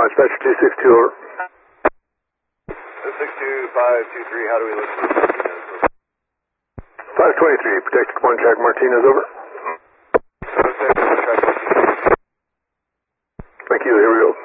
Dispatcher 262, over. 262-523, how do we look for Martinez? 523, protected 1 track Martinez, over. So, 1 track Martinez. Thank you, here we go.